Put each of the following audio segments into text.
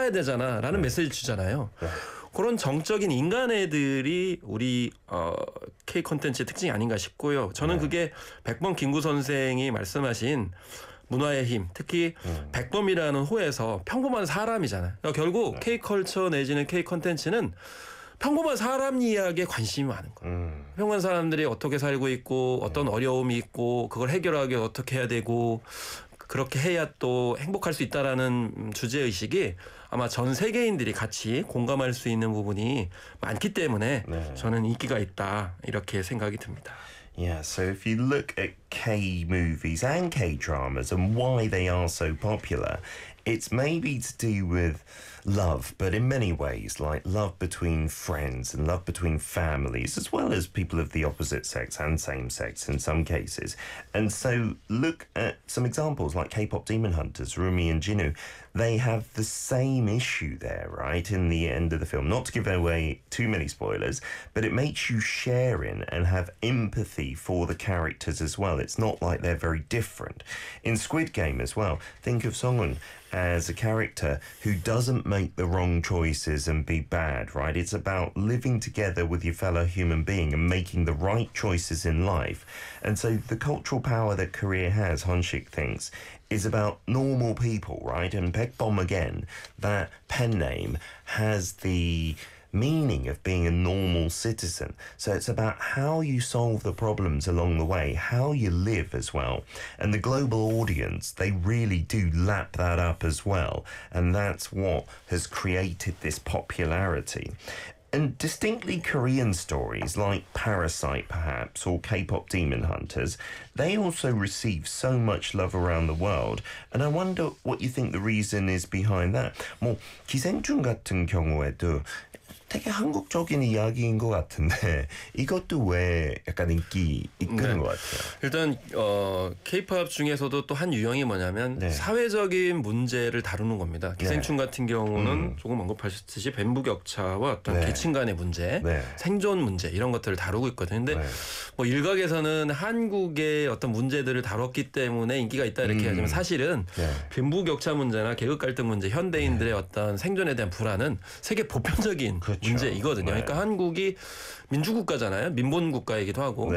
살아야 되잖아라는 메시지 주잖아요. 그런 정적인 인간애들이 우리 K 콘텐츠의 특징이 아닌가 싶고요. 저는 그게 백범 김구 선생이 말씀하신 문화의 힘, 특히 백범이라는 호에서 평범한 사람이잖아요. 그러니까 결국 K컬처 내지는 K 콘텐츠는 평범한 사람 이야기에 관심이 많은 거예요. 평범한 사람들이 어떻게 살고 있고 어떤 어려움이 있고 그걸 해결하기 어떻게 해야 되고 그렇게 해야 또 행복할 수 있다라는 주제의식이 아마 전 세계인들이 같이 공감할 수 있는 부분이 많기 때문에 저는 인기가 있다 이렇게 생각이 듭니다. Yeah, so if you look at K movies and K dramas and why they are so popular, it's maybe to do with love, but in many ways, like love between friends and love between families, as well as people of the opposite sex and same sex in some cases. And so look at some examples like K-pop Demon Hunters, Rumi and Jinu. They have the same issue there, right, in the end of the film. Not to give away too many spoilers, but it makes you share in and have empathy for the characters as well. It's not like they're very different. In Squid Game as well, think of Songun as a character who doesn't make the wrong choices and be bad, right? It's about living together with your fellow human being and making the right choices in life. And so the cultural power that Korea has, Honshik thinks, is about normal people, right? And Baekbom, again, that pen name has the meaning of being a normal citizen. So it's about how you solve the problems along the way, how you live as well. And the global audience, they really do lap that up as well. And that's what has created this popularity. And distinctly Korean stories like Parasite, perhaps, or K-pop Demon Hunters, they also receive so much love around the world. And I wonder what you think the reason is behind that. 뭐 기생충 같은 경우에도 되게 한국적인 이야기인 것 같은데 이것도 왜 약간 인기 이끄는 것 같아요. 일단 K-팝 중에서도 또 한 유형이 뭐냐면 사회적인 문제를 다루는 겁니다. 기생충 같은 경우는 조금 언급하셨듯이 빈부격차와 어떤 계층 간의 문제, 생존 문제 이런 것들을 다루고 있거든요. 근데 뭐 일각에서는 한국의 어떤 문제들을 다뤘기 때문에 인기가 있다 이렇게 하지만 사실은 빈부격차 문제나 계급 갈등 문제, 현대인들의 어떤 생존에 대한 불안은 세계 보편적인 문제이거든요. 그러니까 한국이 민주국가잖아요. 민본국가이기도 하고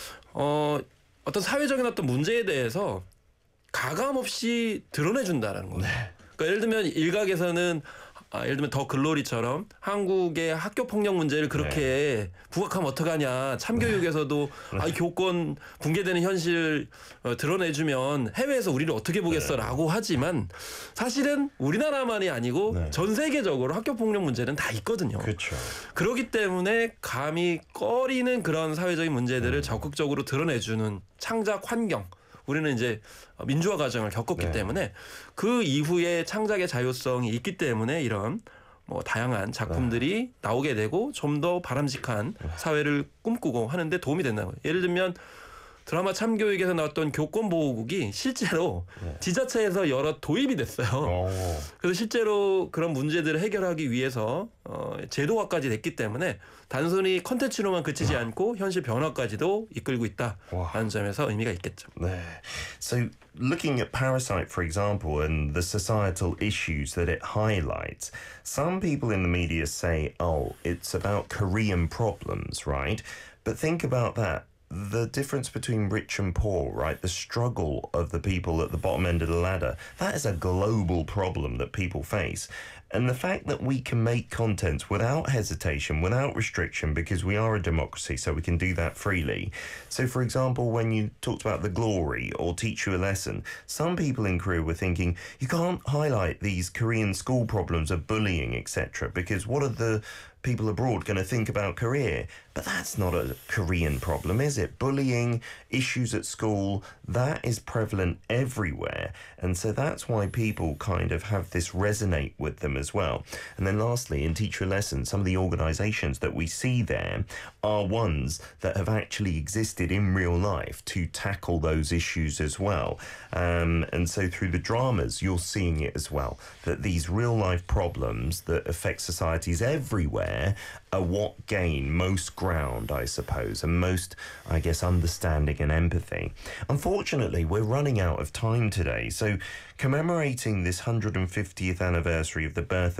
어떤 사회적인 어떤 문제에 대해서 가감 없이 드러내준다는 거예요. 그러니까 예를 들면 일각에서는 예를 들면 더 글로리처럼 한국의 학교 폭력 문제를 그렇게 부각하면 어떡하냐. 참교육에서도 교권 붕괴되는 현실 드러내주면 해외에서 우리를 어떻게 보겠어라고 하지만 사실은 우리나라만이 아니고 전 세계적으로 학교 폭력 문제는 다 있거든요. 그렇죠. 그렇기 때문에 감히 꺼리는 그런 사회적인 문제들을 적극적으로 드러내주는 창작 환경. 우리는 이제 민주화 과정을 겪었기 때문에 그 이후에 창작의 자유성이 있기 때문에 이런 뭐 다양한 작품들이 나오게 되고 좀 더 바람직한 사회를 꿈꾸고 하는데 도움이 된다는 거예요. 예를 들면 드라마 참교육에서 나왔던 교권보호국이 실제로 지자체에서 여러 도입이 됐어요. 그래서 실제로 그런 문제들을 해결하기 위해서 제도화까지 됐기 때문에 단순히 컨텐츠로만 그치지 않고 현실 변화까지도 이끌고 있다라는 점에서 의미가 있겠죠. So looking at Parasite, for example, and the societal issues that it highlights, some people in the media say, oh, it's about Korean problems, right? But think about that. The difference between rich and poor, right? The struggle of the people at the bottom end of the ladder, that is a global problem that people face. And the fact that we can make content without hesitation, without restriction, because we are a democracy, so we can do that freely. So, for example, when you talked about The Glory or Teach You a Lesson, some people in Korea were thinking, you can't highlight these Korean school problems of bullying, etc., because what are the people abroad going to think about Korea? But that's not a Korean problem, is it? Bullying, issues at school, that is prevalent everywhere. And so that's why people kind of have this resonate with them as well. And then lastly, in Teach You a Lesson, some of the organisations that we see there are ones that have actually existed in real life to tackle those issues as well. And so through the dramas, you're seeing it as well, that these real life problems that affect societies everywhere are what gain most ground, I suppose, and most, I guess, understanding and empathy. Unfortunately, we're running out of time today, so commemorating this 150th anniversary of the birth